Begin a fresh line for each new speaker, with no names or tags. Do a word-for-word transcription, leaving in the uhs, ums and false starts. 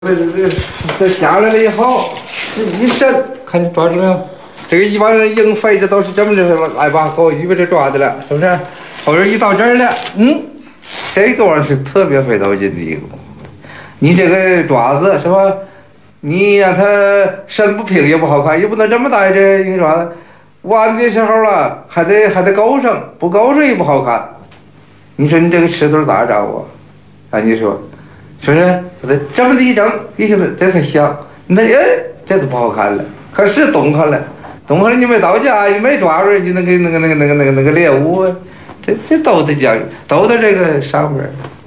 这这这下来了以后，这一伸，看你抓住没有？这个一般人硬飞这都是这么的，来吧，给我预备着抓的了，是不是？后边一到这儿了，嗯，这个玩意儿是特别费脑筋的一个。你这个爪子是吧？你让它伸不平也不好看，也不能这么大这一个爪子。弯的时候了，还得还得勾上，不勾上也不好看。你说你这个尺度咋掌握？啊，你说。是不是？这这么的一整，一下子这才香。你看，哎，这都不好看了。可是动开了，动开了，你没到家，也没抓住你那个那个那个那个那个那个猎物，这这都得讲，都在这个上面。